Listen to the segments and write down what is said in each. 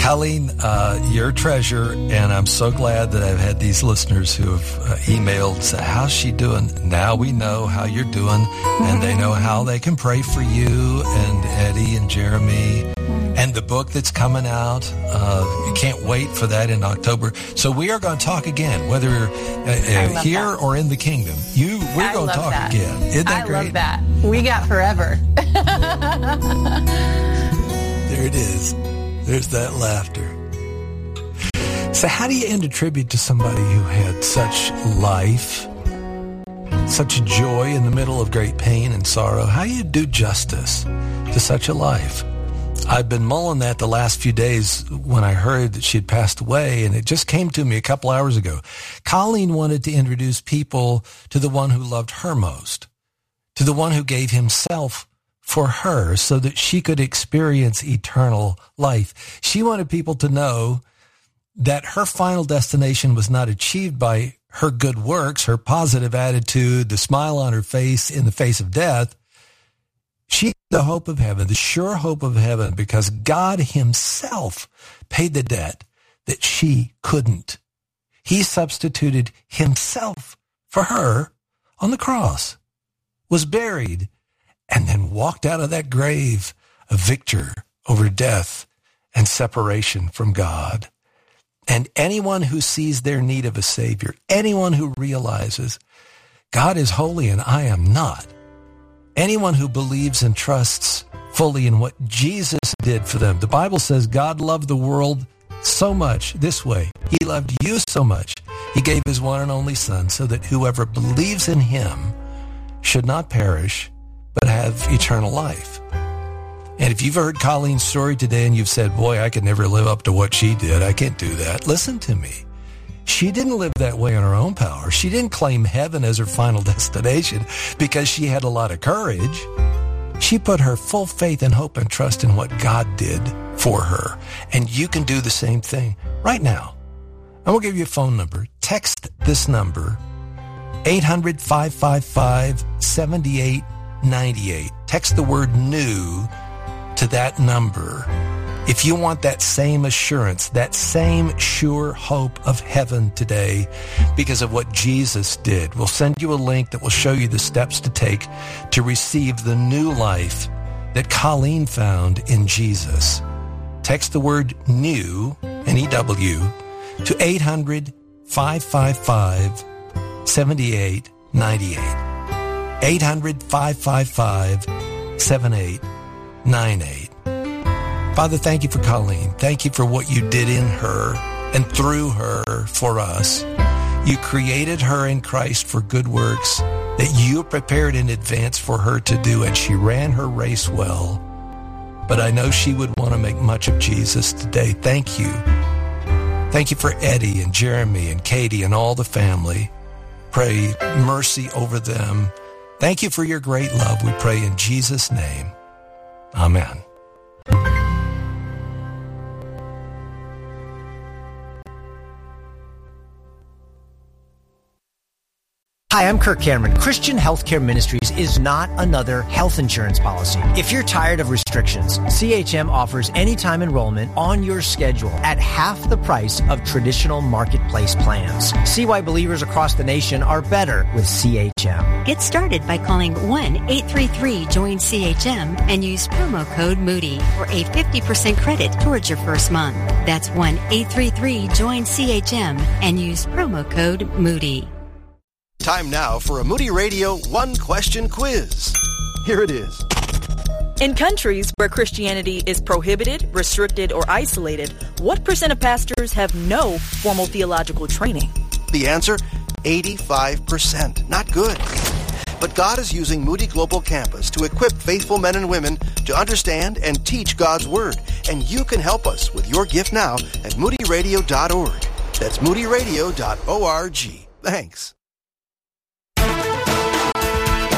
Colleen, you're a treasure, and I'm so glad that I've had these listeners who have emailed, say, how's she doing? Now we know how you're doing, and they know how they can pray for you and Eddie and Jeremy and the book that's coming out. You can't wait for that in October. So we are going to talk again, whether here that. Or in the kingdom. We're going to talk again. Isn't that great? I love that. We got forever. There it is. There's that laughter. So how do you end a tribute to somebody who had such life, such joy in the middle of great pain and sorrow? How do you do justice to such a life? I've been mulling that the last few days when I heard that she had passed away, and it just came to me a couple hours ago. Colleen wanted to introduce people to the one who loved her most, to the one who gave himself for her so that she could experience eternal life. She wanted people to know that her final destination was not achieved by her good works, her positive attitude, the smile on her face in the face of death. She had the hope of heaven, the sure hope of heaven, because God himself paid the debt that she couldn't. He substituted himself for her on the cross, was buried, and then walked out of that grave a victor over death and separation from God. And anyone who sees their need of a Savior, anyone who realizes God is holy and I am not, anyone who believes and trusts fully in what Jesus did for them. The Bible says God loved the world so much this way. He loved you so much. He gave his one and only Son so that whoever believes in him should not perish, but have eternal life. And if you've heard Colleen's story today and you've said, boy, I could never live up to what she did, I can't do that. Listen to me. She didn't live that way on her own power. She didn't claim heaven as her final destination because she had a lot of courage. She put her full faith and hope and trust in what God did for her. And you can do the same thing right now. I'm going to give you a phone number. Text this number, 800-555-7898. Text the word new to that number. If you want that same assurance, that same sure hope of heaven today because of what Jesus did, we'll send you a link that will show you the steps to take to receive the new life that Colleen found in Jesus. Text the word new, N-E-W, to 800-555-7898. 800-555-7898. Father, thank you for Colleen. Thank you for what you did in her and through her for us. You created her in Christ for good works that you prepared in advance for her to do, and she ran her race well. But I know she would want to make much of Jesus today. Thank you. Thank you for Eddie and Jeremy and Katie and all the family. Pray mercy over them. Thank you for your great love. We pray in Jesus' name. Amen. Hi, I'm Kirk Cameron. Christian Healthcare Ministries is not another health insurance policy. If you're tired of restrictions, CHM offers anytime enrollment on your schedule at half the price of traditional marketplace plans. See why believers across the nation are better with CHM. Get started by calling 1-833-JOIN-CHM and use promo code Moody for a 50% credit towards your first month. That's 1-833-JOIN-CHM and use promo code Moody. Time now for a Moody Radio one-question quiz. Here it is. In countries where Christianity is prohibited, restricted, or isolated, what % of pastors have no formal theological training? The answer, 85%. Not good. But God is using Moody Global Campus to equip faithful men and women to understand and teach God's Word. And you can help us with your gift now at moodyradio.org. That's moodyradio.org. Thanks.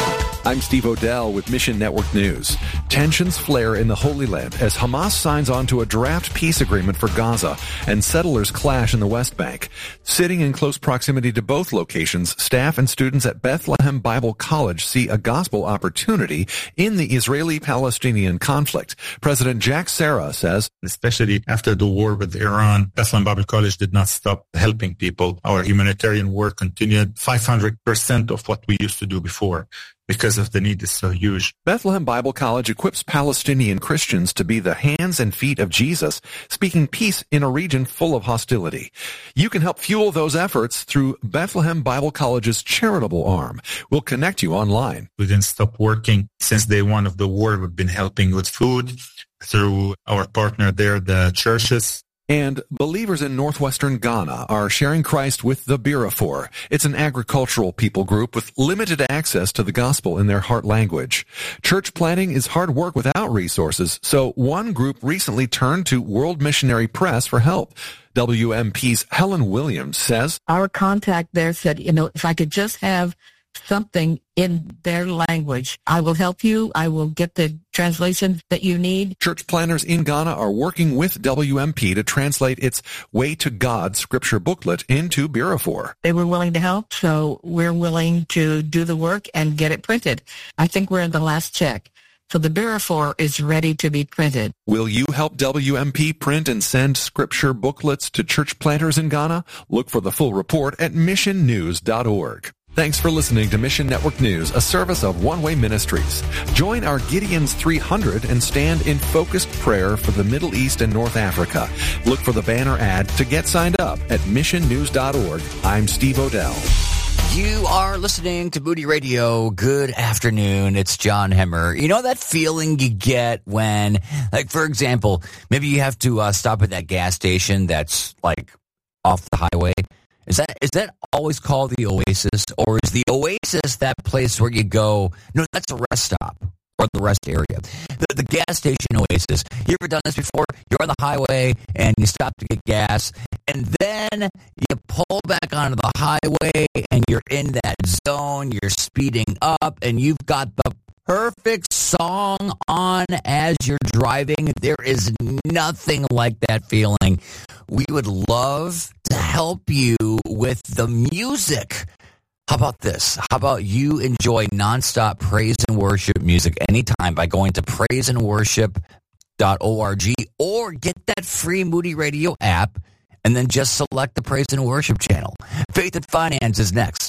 I'm Steve Odell with Mission Network News. Tensions flare in the Holy Land as Hamas signs on to a draft peace agreement for Gaza and settlers clash in the West Bank. Sitting in close proximity to both locations, staff and students at Bethlehem Bible College see a gospel opportunity in the Israeli-Palestinian conflict. President Jack Serra says, especially after the war with Iran, Bethlehem Bible College did not stop helping people. Our humanitarian work continued 500% of what we used to do before, because of the need is so huge. Bethlehem Bible College equips Palestinian Christians to be the hands and feet of Jesus, speaking peace in a region full of hostility. You can help fuel those efforts through Bethlehem Bible College's charitable arm. We'll connect you online. We didn't stop working since day one of the war. We've been helping with food through our partner there, the churches. And believers in northwestern Ghana are sharing Christ with the Birafor. It's an agricultural people group with limited access to the gospel in their heart language. Church planting is hard work without resources, so one group recently turned to World Missionary Press for help. WMP's Helen Williams says, our contact there said, if I could just have something in their language, I will help you. I will get the translation that you need. Church planners in Ghana are working with WMP to translate its Way to God scripture booklet into Birafor. They were willing to help, so we're willing to do the work and get it printed. I think we're in the last check. So the Birafor is ready to be printed. Will you help WMP print and send scripture booklets to church planters in Ghana? Look for the full report at missionnews.org. Thanks for listening to Mission Network News, a service of One Way Ministries. Join our Gideon's 300 and stand in focused prayer for the Middle East and North Africa. Look for the banner ad to get signed up at missionnews.org. I'm Steve Odell. You are listening to Moody Radio. Good afternoon. It's John Hemmer. You know that feeling you get when, like, for example, maybe you have to stop at that gas station that's, like, off the highway? Is that always called the Oasis, or is the Oasis that place where you go? No, that's a rest stop or the rest area. The gas station Oasis. You ever done this before? You're on the highway and you stop to get gas, and then you pull back onto the highway and you're in that zone. You're speeding up, and you've got the perfect song on as you're driving. There is nothing like that feeling. We would love to help you with the music. How about this? How about you enjoy nonstop praise and worship music anytime by going to praiseandworship.org, or get that free Moody Radio app and then just select the Praise and Worship channel. Faith and Finance is next.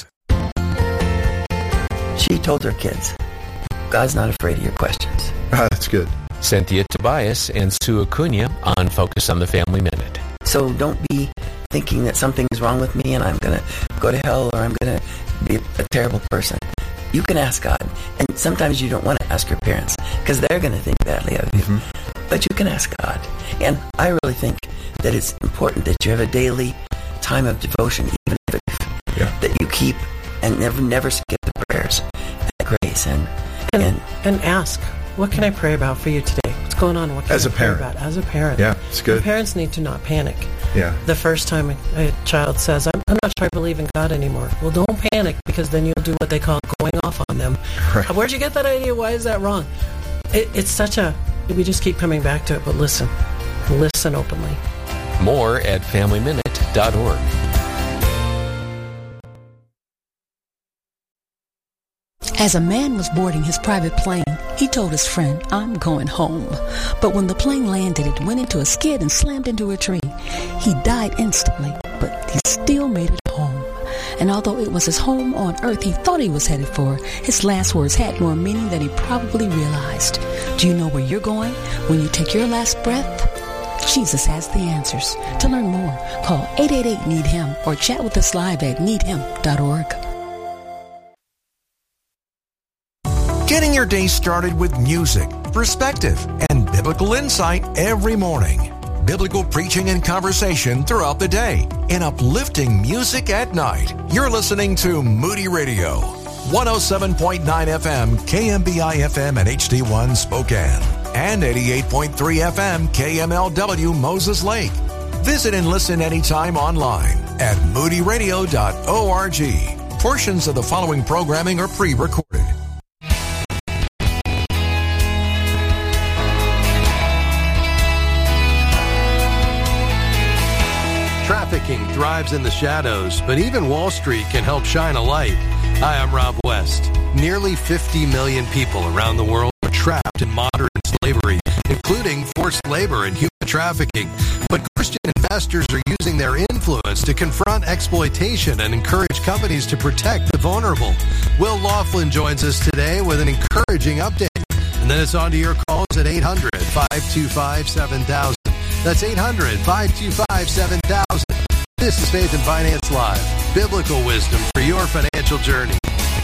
She told her kids, God's not afraid of your questions. That's good. Cynthia Tobias and Sue Acuna on Focus on the Family Minute. So don't be thinking that something's wrong with me and I'm going to go to hell, or I'm going to be a terrible person. You can ask God. And sometimes you don't want to ask your parents because they're going to think badly of you. Mm-hmm. But you can ask God. And I really think that it's important that you have a daily time of devotion, even if that you keep and never skip the prayers at Grace. And ask, what can I pray about for you today? What's going on? What can I pray about? As a parent. Yeah, it's good. And parents need to not panic. Yeah. The first time a child says, I'm not sure I believe in God anymore. Well, don't panic, because then you'll do what they call going off on them. Right. Where'd you get that idea? Why is that wrong? It's such a, we just keep coming back to it, but listen openly. More at FamilyMinute.org. As a man was boarding his private plane, he told his friend, I'm going home. But when the plane landed, it went into a skid and slammed into a tree. He died instantly, but he still made it home. And although it was his home on earth he thought he was headed for, his last words had more meaning than he probably realized. Do you know where you're going when you take your last breath? Jesus has the answers. To learn more, call 888-NEED-HIM or chat with us live at needhim.org. Getting your day started with music, perspective, and biblical insight every morning. Biblical preaching and conversation throughout the day, and uplifting music at night. You're listening to Moody Radio, 107.9 FM, KMBI FM and HD1 Spokane, and 88.3 FM, KMLW Moses Lake. Visit and listen anytime online at moodyradio.org. Portions of the following programming are pre-recorded. trafficking thrives in the shadows, but even Wall Street can help shine a light. Hi, I'm Rob West. Nearly 50 million people around the world are trapped in modern slavery, including forced labor and human trafficking. But Christian investors are using their influence to confront exploitation and encourage companies to protect the vulnerable. Will Laughlin joins us today with an encouraging update. And then it's on to your calls at 800-525-7000. That's 800-525-7000. This is Faith and Finance Live, biblical wisdom for your financial journey.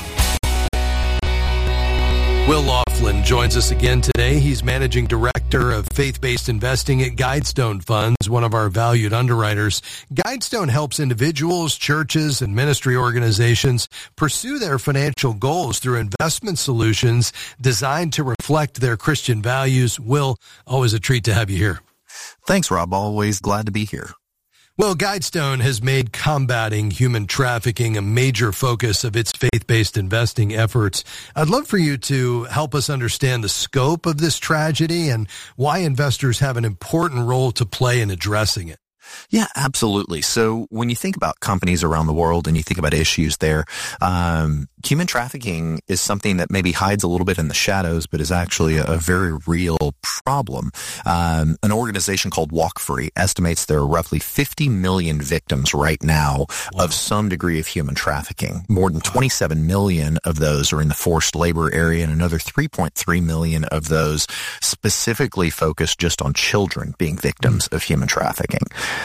Will Laughlin joins us again today. He's Managing Director of Faith-Based Investing at Guidestone Funds, one of our valued underwriters. Guidestone helps individuals, churches, and ministry organizations pursue their financial goals through investment solutions designed to reflect their Christian values. Will, always a treat to have you here. Thanks, Rob. Always glad to be here. Well, Guidestone has made combating human trafficking a major focus of its faith-based investing efforts. I'd love for you to help us understand the scope of this tragedy and why investors have an important role to play in addressing it. Yeah, absolutely. So when you think about companies around the world and you think about issues there, human trafficking is something that maybe hides a little bit in the shadows, but is actually a very real problem. An organization called Walk Free estimates there are roughly 50 million victims right now of some degree of human trafficking. More than 27 million of those are in the forced labor area, and another 3.3 million of those specifically focused just on children being victims of human trafficking.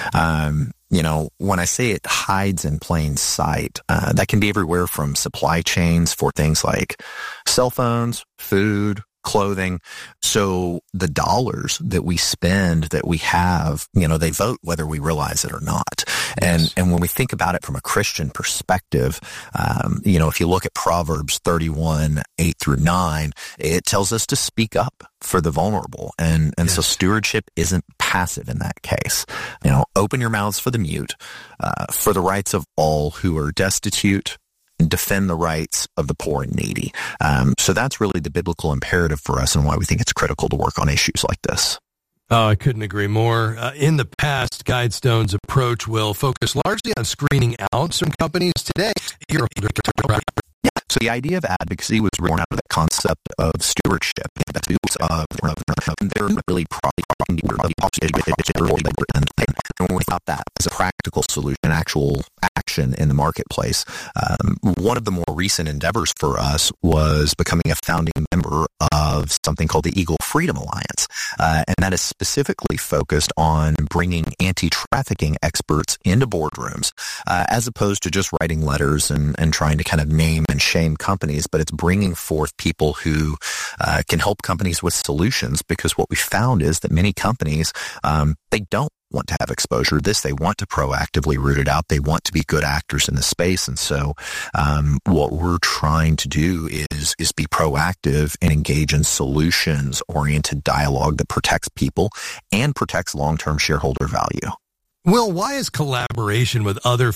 When I say it hides in plain sight, that can be everywhere from supply chains for things like cell phones, food, clothing. So the dollars that we spend, that we have, they vote whether we realize it or not. Yes. And when we think about it from a Christian perspective, if you look at Proverbs 31, 8-9, it tells us to speak up for the vulnerable. And yes. So stewardship isn't passive in that case. Open your mouths for the mute, for the rights of all who are destitute, and defend the rights of the poor and needy. So that's really the biblical imperative for us and why we think it's critical to work on issues like this. Oh, I couldn't agree more. In the past, Guidestone's approach will focus largely on screening out some companies. Today, so the idea of advocacy was born out of the concept of stewardship. They're really and when we thought that as a practical solution, actual action in the marketplace, one of the more recent endeavors for us was becoming a founding member of something called the Eagle Freedom Alliance. And that is specifically focused on bringing anti-trafficking experts into boardrooms, as opposed to just writing letters and trying to kind of name and shame companies, but it's bringing forth people who can help companies with solutions, because what we found is that many companies, they don't want to have exposure to this. They want to proactively root it out. They want to be good actors in the space. And so what we're trying to do is be proactive and engage in solutions-oriented dialogue that protects people and protects long-term shareholder value. Will, why is collaboration with other